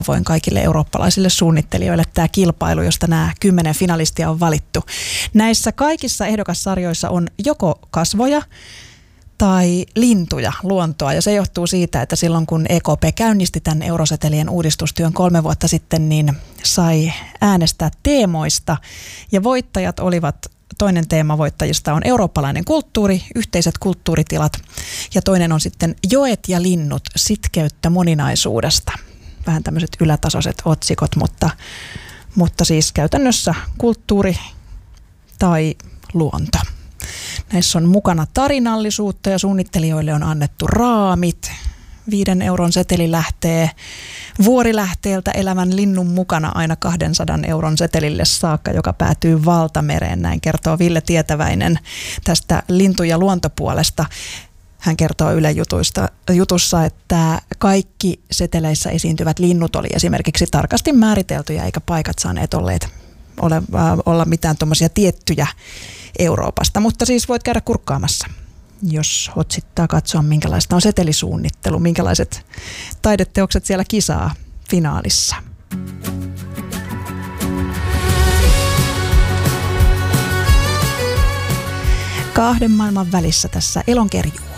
voin kaikille eurooppalaisille suunnittelijoille tämä kilpailu, josta nämä 10 finalistia on valittu. Näissä kaikissa ehdokassarjoissa on joko kasvoja tai lintuja, luontoa, ja se johtuu siitä, että silloin kun EKP käynnisti tämän eurosetelien uudistustyön 3 vuotta sitten, niin sai äänestää teemoista, ja voittajat olivat, toinen teema voittajista on eurooppalainen kulttuuri, yhteiset kulttuuritilat, ja toinen on sitten joet ja linnut, sitkeyttä moninaisuudesta. Vähän tämmöiset ylätasoiset otsikot, mutta siis käytännössä kulttuuri tai luonto. Näissä on mukana tarinallisuutta ja suunnittelijoille on annettu raamit. 5 euron seteli lähtee vuorilähteeltä elävän linnun mukana aina 200 euron setelille saakka, joka päätyy valtamereen. Näin kertoo Ville Tietäväinen tästä lintu- ja luontopuolesta. Hän kertoo Yle jutussa, että kaikki seteleissä esiintyvät linnut oli esimerkiksi tarkasti määriteltyjä, eikä paikat saaneet olla mitään tuommoisia tiettyjä Euroopasta. Mutta siis voit käydä kurkkaamassa, jos otsittaa katsoa, minkälaista on setelisuunnittelu, minkälaiset taideteokset siellä kisaa finaalissa. Kahden maailman välissä tässä elonkerjuu.